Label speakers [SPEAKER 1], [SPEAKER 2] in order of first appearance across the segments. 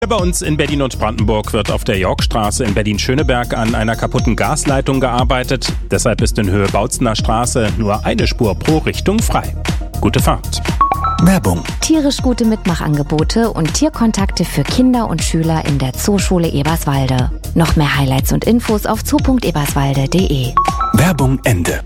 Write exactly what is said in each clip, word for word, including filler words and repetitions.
[SPEAKER 1] Bei uns in Berlin und Brandenburg wird auf der Yorkstraße in Berlin-Schöneberg an einer kaputten Gasleitung gearbeitet. Deshalb ist in Höhe Bautzener Straße nur eine Spur pro Richtung frei. Gute Fahrt.
[SPEAKER 2] Werbung.
[SPEAKER 3] Tierisch gute Mitmachangebote und Tierkontakte für Kinder und Schüler in der Zooschule Eberswalde. Noch mehr Highlights und Infos auf zoo punkt eberswalde punkt de.
[SPEAKER 2] Werbung Ende.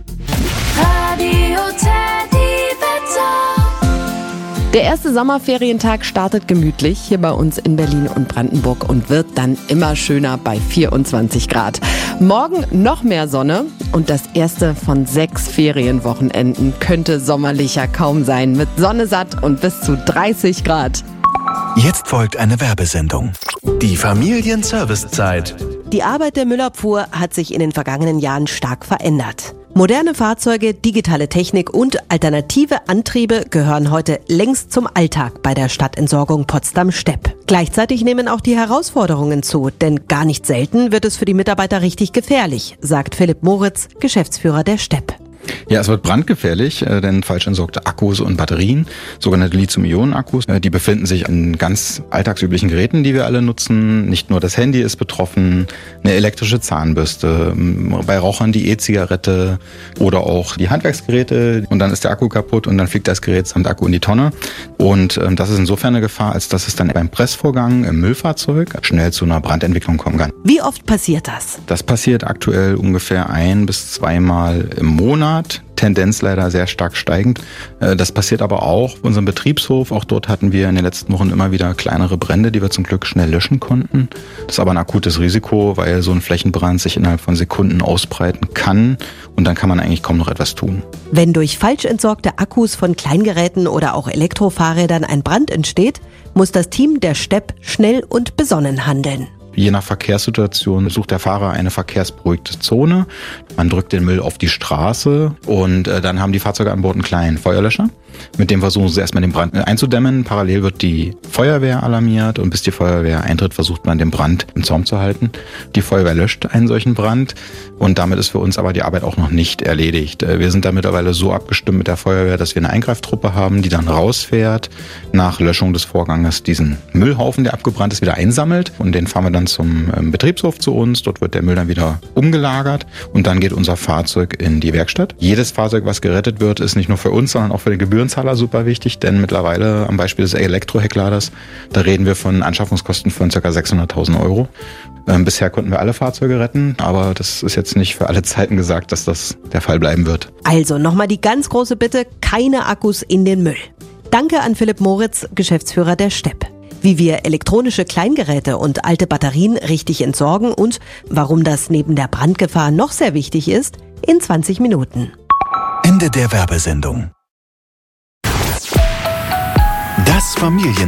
[SPEAKER 4] Der erste Sommerferientag startet gemütlich hier bei uns in Berlin und Brandenburg und wird dann immer schöner bei vierundzwanzig Grad. Morgen noch mehr Sonne und das erste von sechs Ferienwochenenden könnte sommerlicher kaum sein, mit Sonne satt und bis zu dreißig Grad.
[SPEAKER 2] Jetzt folgt eine Werbesendung. Die Familienservicezeit.
[SPEAKER 5] Die Arbeit der Müllabfuhr hat sich in den vergangenen Jahren stark verändert. Moderne Fahrzeuge, digitale Technik und alternative Antriebe gehören heute längst zum Alltag bei der Stadtentsorgung Potsdam-Stepp. Gleichzeitig nehmen auch die Herausforderungen zu, denn gar nicht selten wird es für die Mitarbeiter richtig gefährlich, sagt Philipp Moritz, Geschäftsführer der Stepp.
[SPEAKER 6] Ja, es wird brandgefährlich, denn falsch entsorgte Akkus und Batterien, sogenannte Lithium-Ionen-Akkus, die befinden sich an ganz alltagsüblichen Geräten, die wir alle nutzen. Nicht nur das Handy ist betroffen, eine elektrische Zahnbürste, bei Rauchern die E-Zigarette oder auch die Handwerksgeräte. Und dann ist der Akku kaputt und dann fliegt das Gerät samt Akku in die Tonne. Und das ist insofern eine Gefahr, als dass es dann beim Pressvorgang im Müllfahrzeug schnell zu einer Brandentwicklung kommen kann.
[SPEAKER 5] Wie oft passiert das?
[SPEAKER 6] Das passiert aktuell ungefähr ein bis zweimal im Monat. Tendenz leider sehr stark steigend. Das passiert aber auch auf unserem Betriebshof. Auch dort hatten wir in den letzten Wochen immer wieder kleinere Brände, die wir zum Glück schnell löschen konnten. Das ist aber ein akutes Risiko, weil so ein Flächenbrand sich innerhalb von Sekunden ausbreiten kann und dann kann man eigentlich kaum noch etwas tun.
[SPEAKER 5] Wenn durch falsch entsorgte Akkus von Kleingeräten oder auch Elektrofahrrädern ein Brand entsteht, muss das Team der Stepp schnell und besonnen handeln.
[SPEAKER 6] Je nach Verkehrssituation sucht der Fahrer eine verkehrsberuhigte Zone. Man drückt den Müll auf die Straße und äh, dann haben die Fahrzeuge an Bord einen kleinen Feuerlöscher. Mit dem versuchen sie erstmal den Brand einzudämmen. Parallel wird die Feuerwehr alarmiert und bis die Feuerwehr eintritt, versucht man den Brand im Zaum zu halten. Die Feuerwehr löscht einen solchen Brand und damit ist für uns aber die Arbeit auch noch nicht erledigt. Wir sind da mittlerweile so abgestimmt mit der Feuerwehr, dass wir eine Eingreiftruppe haben, die dann rausfährt, nach Löschung des Vorganges diesen Müllhaufen, der abgebrannt ist, wieder einsammelt und den fahren wir dann zum Betriebshof zu uns. Dort wird der Müll dann wieder umgelagert und dann geht unser Fahrzeug in die Werkstatt. Jedes Fahrzeug, was gerettet wird, ist nicht nur für uns, sondern auch für den Gebühren Zahler super wichtig, denn mittlerweile am Beispiel des Elektroheckladers, da reden wir von Anschaffungskosten von ca. sechshunderttausend Euro. Ähm, bisher konnten wir alle Fahrzeuge retten, aber das ist jetzt nicht für alle Zeiten gesagt, dass das der Fall bleiben wird.
[SPEAKER 5] Also nochmal die ganz große Bitte, keine Akkus in den Müll. Danke an Philipp Moritz, Geschäftsführer der Stepp. Wie wir elektronische Kleingeräte und alte Batterien richtig entsorgen und warum das neben der Brandgefahr noch sehr wichtig ist, in zwanzig Minuten.
[SPEAKER 2] Ende der Werbesendung. Das Familien